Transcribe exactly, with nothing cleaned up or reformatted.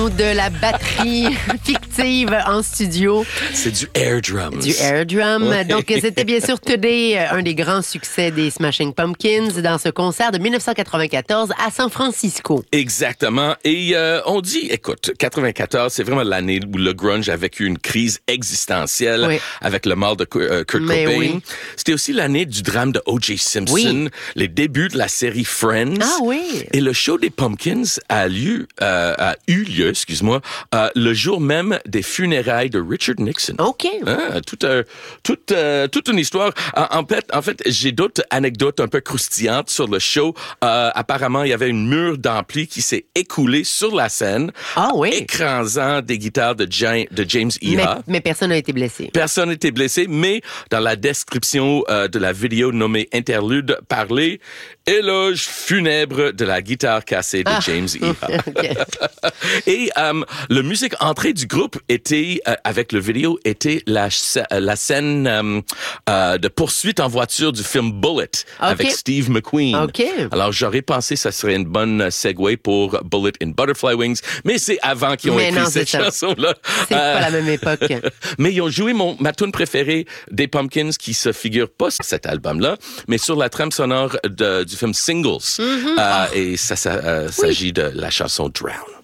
De la batterie fictive en studio. C'est du air drums. Du air drum. Ouais. Donc, c'était bien sûr Today, un des grands succès des Smashing Pumpkins dans ce concert de dix-neuf cent quatre-vingt-quatorze à San Francisco. Exactement. Et euh, on dit, écoute, quatre-vingt-quatorze, c'est vraiment l'année où le grunge a vécu une crise existentielle oui. avec le mort de euh, Kurt Mais Cobain. oui. C'était aussi l'année du drame de O J Simpson, oui. les débuts de la série Friends. Ah oui. Et le show des Pumpkins a lieu, euh, a eu lieu, excuse-moi, euh, le jour même des funérailles de Richard Nixon. OK. Hein, toute, euh, toute, euh, toute une histoire. En, en fait, en fait, j'ai d'autres anecdotes un peu croustillantes sur le show. Euh, apparemment, il y avait une mur d'ampli qui s'est écoulée sur la scène, ah, oui. écrasant des guitares de, James, de James Iha. Mais, mais personne n'a été blessé. Personne n'a été blessé, mais dans la description euh, de la vidéo nommée Interlude parlé, éloge funèbre de la guitare cassée de ah. James Iha. Okay. Et euh, le musique entrée du groupe était, euh, avec le vidéo, était la, la scène euh, euh, de poursuite en voiture du film Bullet okay. avec Steve McQueen. Okay. Alors, j'aurais pensé que ça serait une bonne segue pour Bullet in Butterfly Wings, mais c'est avant qu'ils ont mais écrit non, cette chanson-là. C'est euh, pas la même époque. Mais ils ont joué mon, ma tune préférée des Pumpkins qui se figure pas sur cet album-là, mais sur la trame sonore de, du film Singles. Mm-hmm. Euh, oh. Et ça, ça euh, oui. s'agit de la chanson Drown.